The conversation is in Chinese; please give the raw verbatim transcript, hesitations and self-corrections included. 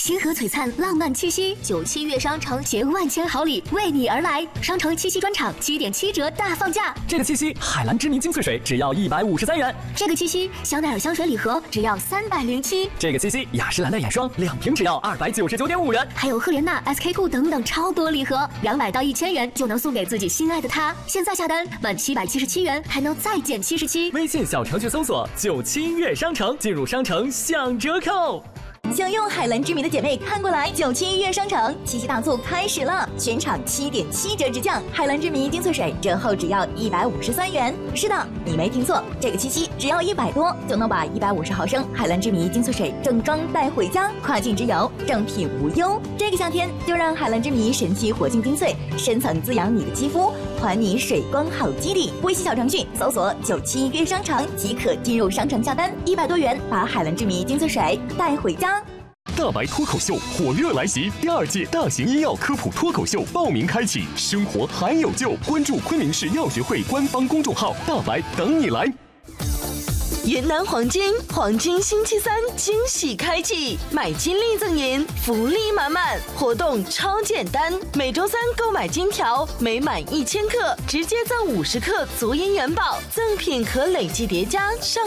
星河璀璨，浪漫气息，九七月商城携万千好礼为你而来。商城七夕专场七点七折大放价， 这个七夕海蓝之谜精粹水只要一百五十三元， 这个七夕香奈儿香水礼盒只要三百零七， 这个七夕雅诗兰黛眼霜两瓶只要二百九十九点五元， 还有赫莲娜、S K two 等等超多礼盒，两百到一千元就能送给自己心爱的他。现在下单满七百七十七元还能再减七十七。 微信小程序搜索九七月商城，进入商城享折扣。 想用海蓝之谜的姐妹看过来，九七月商城七夕大促开始了，全场七点七折直降，海蓝之谜精粹水折后只要一百五十三元。是的，你没听错，这个七夕只要一百多就能把一百五十毫升海蓝之谜精粹水正装带回家，跨境直邮，正品无忧。这个夏天就让海蓝之谜神奇活性精粹深层滋养你的肌肤，还你水光好肌理。微信小程序搜索九七月商城即可进入商城下单，一百多元把海蓝之谜精粹水带回家。 大白脱口秀火热来袭，第二届大型医药科普脱口秀报名开启，生活还有救！关注昆明市药学会官方公众号“大白”，等你来。 云南黄金黄金星期三惊喜开启，买金立赠银，福利满满，活动超简单，每周三购买金条，每满一千克直接赠五十克足银元宝，赠品可累计叠加上